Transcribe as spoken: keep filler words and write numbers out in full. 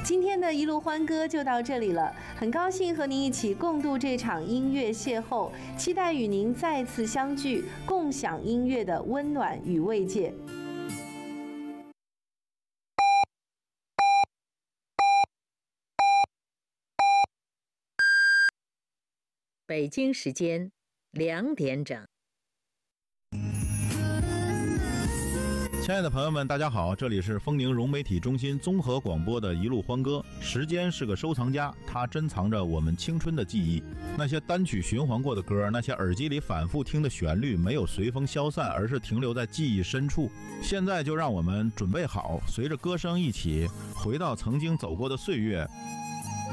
今天的一路欢歌就到这里了，很高兴和您一起共度这场音乐邂逅，期待与您再次相聚，共享音乐的温暖与慰藉。 北京时间两点整。 亲爱的朋友们，大家好，这里是丰宁融媒体中心综合广播的一路欢歌。时间是个收藏家，它珍藏着我们青春的记忆。那些单曲循环过的歌，那些耳机里反复听的旋律，没有随风消散，而是停留在记忆深处。现在就让我们准备好，随着歌声一起回到曾经走过的岁月，